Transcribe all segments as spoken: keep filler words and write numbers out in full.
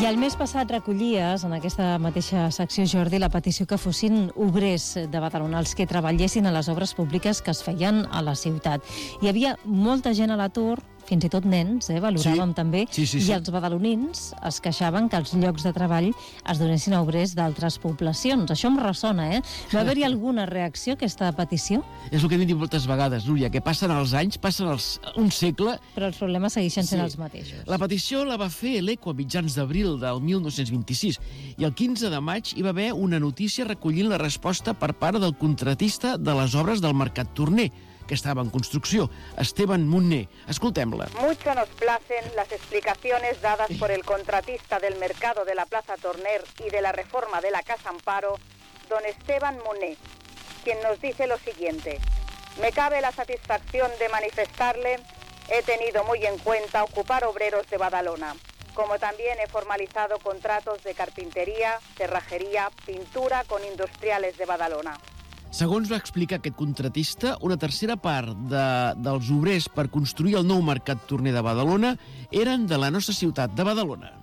I el mes passat recollies, en aquesta mateixa secció, Jordi, la petició que fossin obrers de Badalona els que treballessin a les obres públiques que es feien a la ciutat. Hi havia molta gent a l'atur, fins i tot nens, eh, valoràvem Sí. també, Sí, sí, i sí. els badalonins es queixaven que els llocs de treball es donessin a obrers d'altres poblacions. Això em ressona, eh? Va haver-hi alguna reacció a aquesta petició? És el que hem dit moltes vegades, Núria, que passen els anys, passen els, un segle... Però els problemes segueixen sent Sí. els mateixos. La petició la va fer l'Eco a mitjans d'abril del mil nou-cents vint-i-sis i el quinze de maig hi va haver una notícia recollint la resposta per part del contratista de les obres del Mercat Torner, que estava en construcció, Esteban Munné. Escoltem-la. Mucho nos placen las explicaciones dadas por el contratista del mercado de la Plaza Torner y de la reforma de la Casa Amparo, don Esteban Munné, quien nos dice lo siguiente. Me cabe la satisfacción de manifestarle, he tenido muy en cuenta ocupar obreros de Badalona, como también he formalizado contratos de carpintería, cerrajería, pintura con industriales de Badalona. Segons va explicar aquest contratista, una tercera part de, dels obrers per construir el nou Mercat Torner de Badalona eren de la nostra ciutat, de Badalona.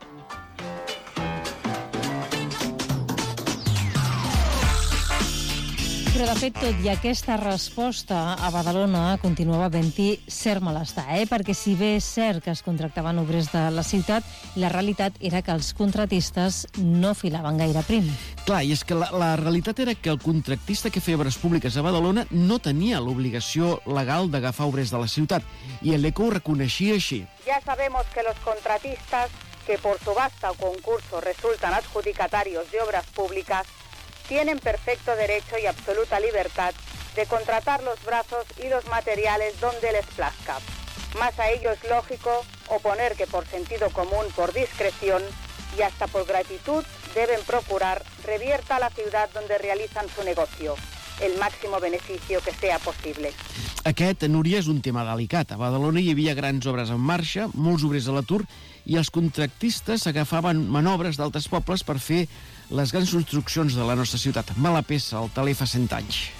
Però, de fet, tot i aquesta resposta, a Badalona continuava havent-hi cert malestar, eh? Perquè si bé és cert que es contractaven obrers de la ciutat, la realitat era que els contractistes no filaven gaire prim. Clar, i és que la, la realitat era que el contractista que feia obres públiques a Badalona no tenia l'obligació legal d'agafar obrers de la ciutat, i l'Eco ho reconeixia així. Ya sabemos que los contratistas que por subasta o concurso resultan adjudicatarios de obras públicas tienen perfecto derecho y absoluta libertad de contratar los brazos y los materiales donde les plazca. Más a ello es lógico oponer que por sentido común, por discreción y hasta por gratitud deben procurar revierta a la ciudad donde realizan su negocio el máximo beneficio que sea posible. Aquest, Núria, és un tema delicat. A Badalona hi havia grans obres en marxa, molts obrers a l'atur, i els contractistes agafaven manobres d'altres pobles per fer les grans construccions de la nostra ciutat. Mala peça, el teler fa cent anys.